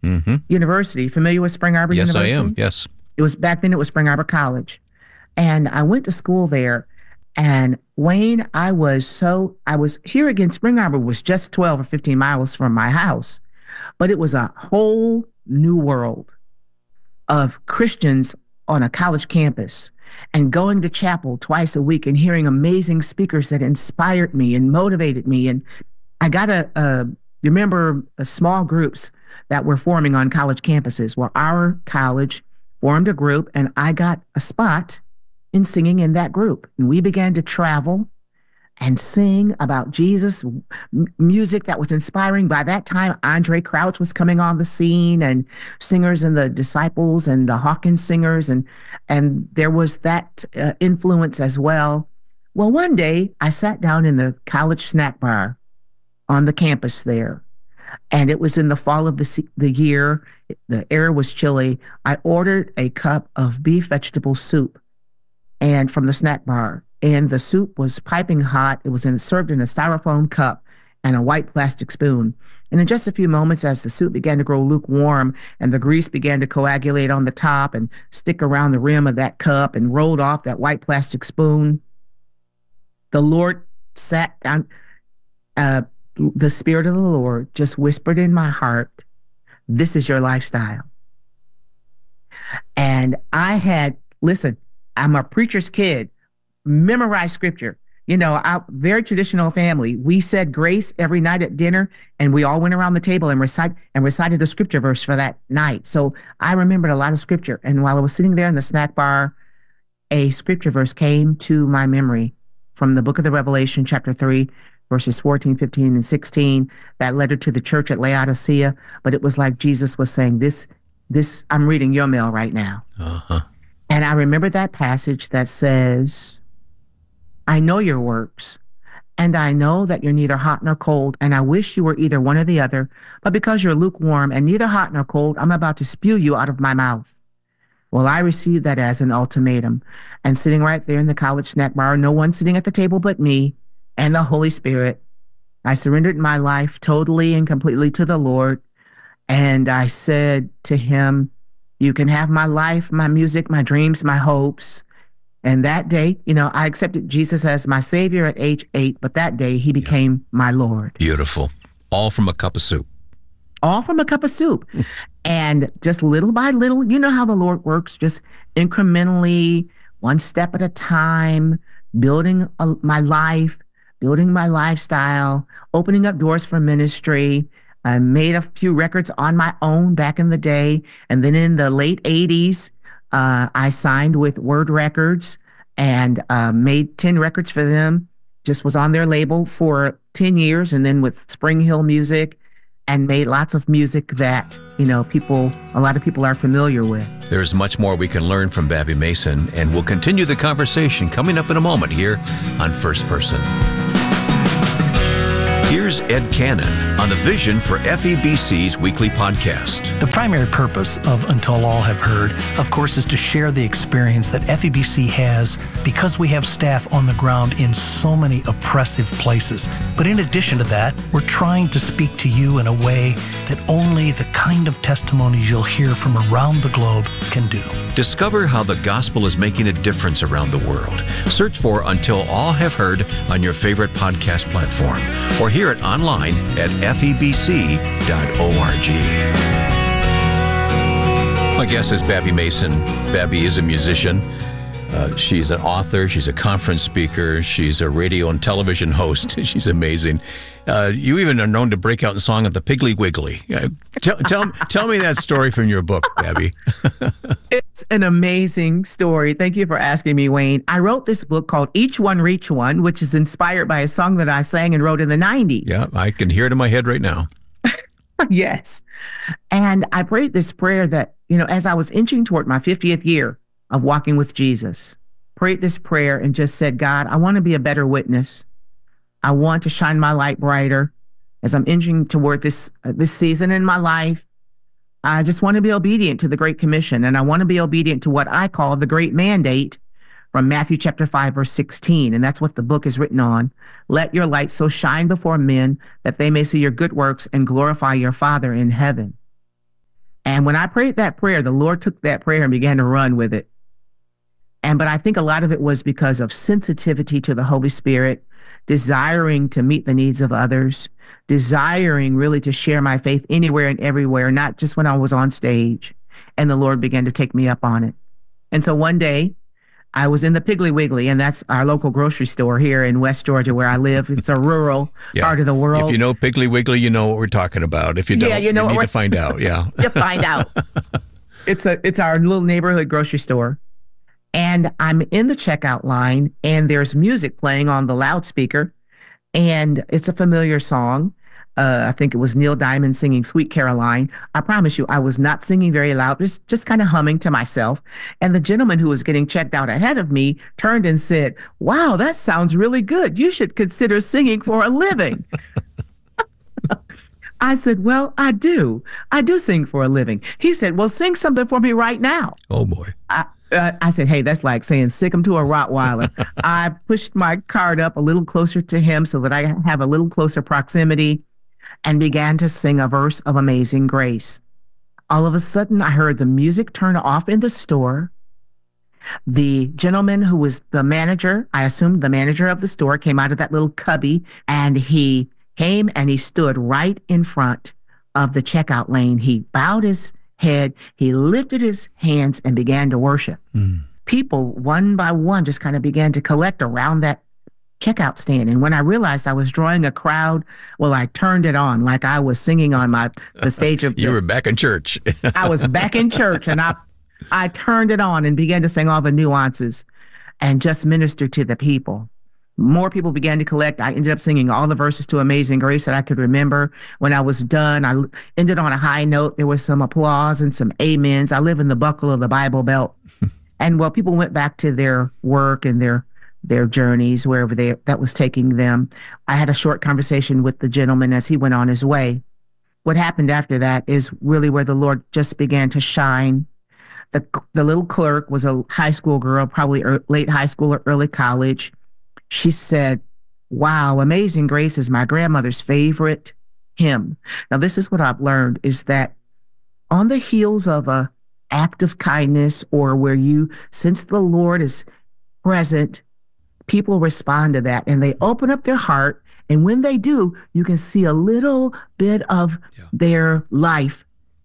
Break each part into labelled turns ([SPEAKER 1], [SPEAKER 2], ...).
[SPEAKER 1] University. Familiar with Spring Arbor University?
[SPEAKER 2] Yes, I am. Yes.
[SPEAKER 1] Back then it was Spring Arbor College. And I went to school there. And Wayne, I was here again. Spring Arbor was just 12 or 15 miles from my house, but it was a whole new world of Christians on a college campus and going to chapel twice a week and hearing amazing speakers that inspired me and motivated me. And I got small groups that were forming on college campuses. Well, our college formed a group and I got a spot in singing in that group. And we began to travel and sing about Jesus, music that was inspiring. By that time, Andre Crouch was coming on the scene and singers and the Disciples and the Hawkins singers. And there was that influence as well. Well, one day I sat down in the college snack bar on the campus there. And it was in the fall of the year. The air was chilly. I ordered a cup of beef vegetable soup and from the snack bar. And the soup was piping hot. It was served in a styrofoam cup and a white plastic spoon. And in just a few moments, as the soup began to grow lukewarm and the grease began to coagulate on the top and stick around the rim of that cup and rolled off that white plastic spoon, the Lord sat down. The Spirit of the Lord just whispered in my heart, "This is your lifestyle." And listen, I'm a preacher's kid, memorized scripture. Very traditional family. We said grace every night at dinner, and we all went around the table and recited the scripture verse for that night. So I remembered a lot of scripture. And while I was sitting there in the snack bar, a scripture verse came to my memory from the book of the Revelation, chapter 3, verses 14, 15, and 16, that letter to the church at Laodicea. But it was like Jesus was saying, this, I'm reading your mail right now.
[SPEAKER 2] Uh-huh.
[SPEAKER 1] And I remember that passage that says, "I know your works, and I know that you're neither hot nor cold, and I wish you were either one or the other. But because you're lukewarm and neither hot nor cold, I'm about to spew you out of my mouth." Well, I received that as an ultimatum. And sitting right there in the college snack bar, no one sitting at the table but me and the Holy Spirit, I surrendered my life totally and completely to the Lord. And I said to him, "You can have my life, my music, my dreams, my hopes." And that day, I accepted Jesus as my Savior at age 8, but that day he became my Lord.
[SPEAKER 2] Beautiful. All from a cup of soup.
[SPEAKER 1] All from a cup of soup. And just little by little, you know how the Lord works, just incrementally, one step at a time, building my life, building my lifestyle, opening up doors for ministry. I made a few records on my own back in the day. And then in the late 80s, I signed with Word Records and made 10 records for them. Just was on their label for 10 years. And then with Spring Hill Music, and made lots of music that, a lot of people are familiar with.
[SPEAKER 2] There's much more we can learn from Babbie Mason, and we'll continue the conversation coming up in a moment here on First Person. Here's Ed Cannon on the vision for FEBC's weekly podcast.
[SPEAKER 3] The primary purpose of Until All Have Heard, of course, is to share the experience that FEBC has because we have staff on the ground in so many oppressive places. But in addition to that, we're trying to speak to you in a way that only the kind of testimonies you'll hear from around the globe can do.
[SPEAKER 2] Discover how the gospel is making a difference around the world. Search for Until All Have Heard on your favorite podcast platform, or hear it online at febc.org. My guest is Babbie Mason. Babbie is a musician. She's an author. She's a conference speaker. She's a radio and television host. She's amazing. You even are known to break out in song of the Piggly Wiggly. Tell me that story from your book, Babbie.
[SPEAKER 1] It's an amazing story. Thank you for asking me, Wayne. I wrote this book called Each One Reach One, which is inspired by a song that I sang and wrote in the 90s.
[SPEAKER 2] Yeah, I can hear it in my head right now.
[SPEAKER 1] Yes. And I prayed this prayer that, as I was inching toward my 50th year of walking with Jesus, prayed this prayer and just said, God, I want to be a better witness. I want to shine my light brighter as I'm inching toward this season in my life. I just want to be obedient to the Great Commission, and I want to be obedient to what I call the Great Mandate from Matthew chapter 5, verse 16. And that's what the book is written on. Let your light so shine before men that they may see your good works and glorify your Father in heaven. And when I prayed that prayer, the Lord took that prayer and began to run with it. But I think a lot of it was because of sensitivity to the Holy Spirit, desiring to meet the needs of others, desiring really to share my faith anywhere and everywhere, not just when I was on stage. And the Lord began to take me up on it. And so one day I was in the Piggly Wiggly, and that's our local grocery store here in West Georgia where I live. It's a rural part of the world.
[SPEAKER 2] If you know Piggly Wiggly, you know what we're talking about. If you don't, you need to find out. Yeah.
[SPEAKER 1] You find out. It's our little neighborhood grocery store. And I'm in the checkout line, and there's music playing on the loudspeaker, and it's a familiar song. I think it was Neil Diamond singing Sweet Caroline. I promise you, I was not singing very loud, just kind of humming to myself. And the gentleman who was getting checked out ahead of me turned and said, "Wow, that sounds really good. You should consider singing for a living." I said, "Well, I do. I do sing for a living." He said, "Well, sing something for me right now."
[SPEAKER 2] Oh, boy.
[SPEAKER 1] I said, "Hey, that's like saying sick him to a Rottweiler." I pushed my card up a little closer to him so that I have a little closer proximity and began to sing a verse of Amazing Grace. All of a sudden, I heard the music turn off in the store. The gentleman who was the manager, I assumed the manager of the store, came out of that little cubby, and he came and he stood right in front of the checkout lane. He bowed his head, he lifted his hands and began to worship. People, one by one, just kind of began to collect around that checkout stand. And when I realized I was drawing a crowd, well, I turned it on like I was singing on the stage of
[SPEAKER 2] You were back in church.
[SPEAKER 1] I was back in church, and I turned it on and began to sing all the nuances and just minister to the people. More people began to collect. I ended up singing all the verses to Amazing Grace that I could remember. When I was done, I ended on a high note. There was some applause and some amens. I live in the buckle of the Bible Belt. And while people went back to their work and their journeys, wherever that was taking them, I had a short conversation with the gentleman as he went on his way. What happened after that is really where the Lord just began to shine. The little clerk was a high school girl, probably late high school or early college. She said, "Wow, Amazing Grace is my grandmother's favorite hymn." Now, this is what I've learned, is that on the heels of a act of kindness, or where you sense the Lord is present, people respond to that and they open up their heart. And when they do, you can see a little bit of their life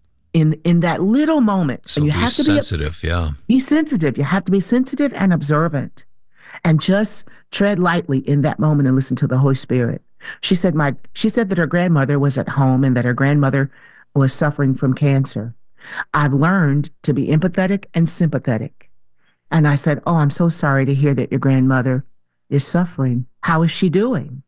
[SPEAKER 1] in that little moment.
[SPEAKER 2] So
[SPEAKER 1] and you
[SPEAKER 2] be
[SPEAKER 1] have to
[SPEAKER 2] sensitive,
[SPEAKER 1] be sensitive. You have to be sensitive and observant, and just tread lightly in that moment and listen to the Holy Spirit. She said that her grandmother was at home and that her grandmother was suffering from cancer. I've learned to be empathetic and sympathetic. And I said, "Oh, I'm so sorry to hear that your grandmother is suffering. How is she doing?"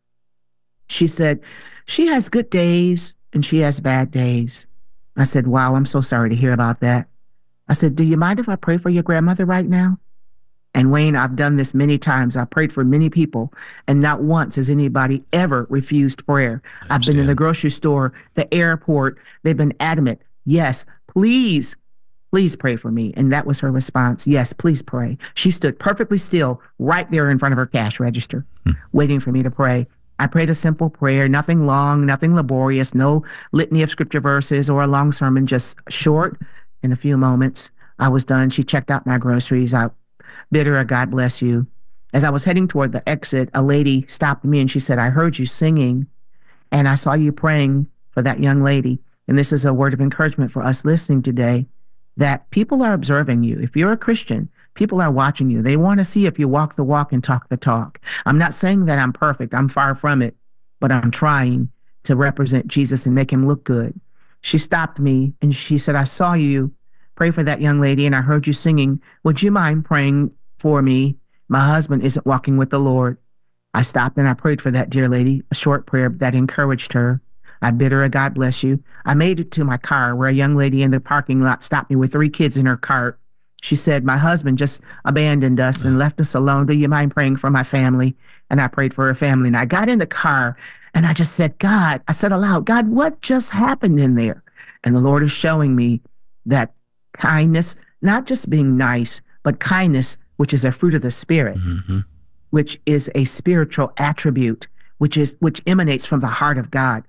[SPEAKER 1] She said, "She has good days and she has bad days." I said, "Wow, I'm so sorry to hear about that." I said, "Do you mind if I pray for your grandmother right now?" And Wayne, I've done this many times. I prayed for many people, and not once has anybody ever refused prayer. I've been in the grocery store, the airport. They've been adamant. "Yes, please pray for me." And that was her response. "Yes, please pray." She stood perfectly still right there in front of her cash register, waiting for me to pray. I prayed a simple prayer, nothing long, nothing laborious, no litany of scripture verses or a long sermon, just short. In a few moments, I was done. She checked out my groceries. I bid her a God bless you. As I was heading toward the exit, a lady stopped me and she said, "I heard you singing and I saw you praying for that young lady." And this is a word of encouragement for us listening today, that people are observing you. If you're a Christian, people are watching you. They want to see if you walk the walk and talk the talk. I'm not saying that I'm perfect. I'm far from it, but I'm trying to represent Jesus and make him look good. She stopped me and she said, "I saw you pray for that young lady and I heard you singing. Would you mind praying for me? My husband isn't walking with the Lord." I stopped and I prayed for that dear lady, a short prayer that encouraged her. I bid her a God bless you. I made it to my car where a young lady in the parking lot stopped me with 3 kids in her cart. She said, "My husband just abandoned us and left us alone. Do you mind praying for my family?" And I prayed for her family. And I got in the car and I just said, "God," I said aloud, "God, what just happened in there?" And the Lord is showing me that kindness, not just being nice, but kindness, which is a fruit of the Spirit, which is a spiritual attribute, which emanates from the heart of God.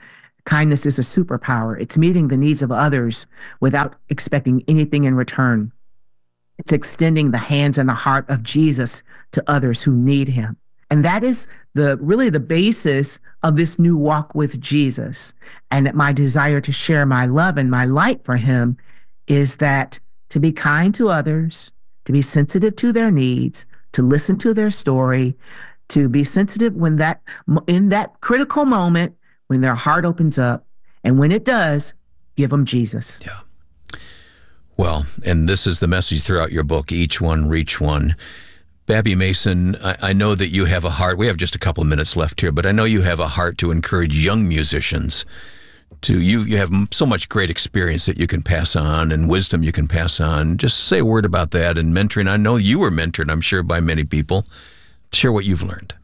[SPEAKER 1] Kindness is a superpower. It's meeting the needs of others without expecting anything in return. It's extending the hands and the heart of Jesus to others who need him. And that is really the basis of this new walk with Jesus. And my desire to share my love and my light for him is that to be kind to others, to be sensitive to their needs, to listen to their story, to be sensitive when in that critical moment, when their heart opens up. And when it does, give them Jesus.
[SPEAKER 2] Yeah. Well, and this is the message throughout your book, Each One, Reach One. Babbie Mason, I know that you have a heart. We have just a couple of minutes left here, but I know you have a heart to encourage young musicians. You have so much great experience that you can pass on and wisdom you can pass on. Just say a word about that and mentoring. I know you were mentored, I'm sure, by many people. Share what you've learned.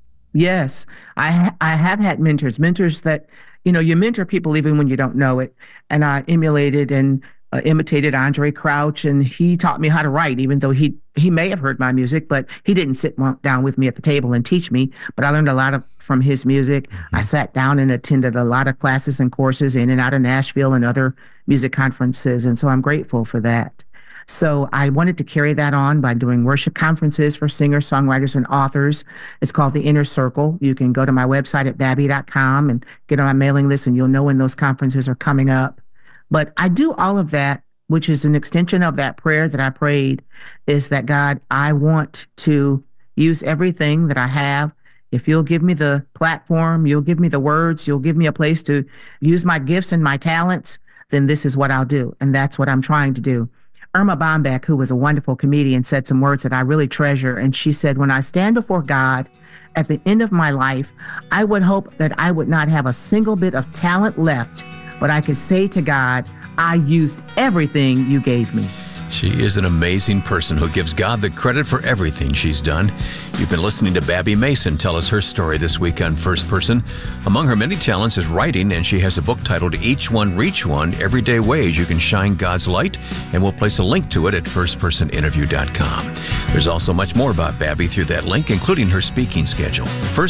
[SPEAKER 1] Yes, I have had mentors that, you mentor people even when you don't know it. And I emulated and imitated Andre Crouch, and he taught me how to write, even though he may have heard my music, but he didn't sit down with me at the table and teach me. But I learned a lot from his music. Mm-hmm. I sat down and attended a lot of classes and courses in and out of Nashville and other music conferences, and so I'm grateful for that. So I wanted to carry that on by doing worship conferences for singers, songwriters, and authors. It's called The Inner Circle. You can go to my website at babbie.com and get on my mailing list, and you'll know when those conferences are coming up. But I do all of that, which is an extension of that prayer that I prayed, is that, God, I want to use everything that I have. If you'll give me the platform, you'll give me the words, you'll give me a place to use my gifts and my talents, then this is what I'll do. And that's what I'm trying to do. Irma Bombeck, who was a wonderful comedian, said some words that I really treasure. And she said, when I stand before God at the end of my life, I would hope that I would not have a single bit of talent left, but I could say to God, I used everything you gave me.
[SPEAKER 2] She is an amazing person who gives God the credit for everything she's done. You've been listening to Babbie Mason tell us her story this week on First Person. Among her many talents is writing, and she has a book titled Each One, Reach One, Everyday Ways You Can Shine God's Light, and we'll place a link to it at firstpersoninterview.com. There's also much more about Babbie through that link, including her speaking schedule,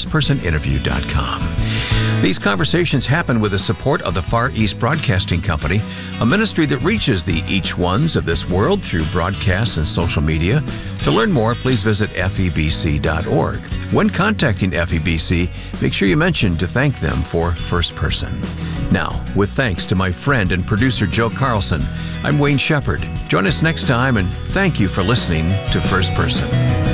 [SPEAKER 2] firstpersoninterview.com. These conversations happen with the support of the Far East Broadcasting Company, a ministry that reaches the each ones of this world through broadcasts and social media. To learn more, please visit febc.org. When contacting FEBC, make sure you mention to thank them for First Person. Now, with thanks to my friend and producer Joe Carlson, I'm Wayne Shepherd. Join us next time, and thank you for listening to First Person.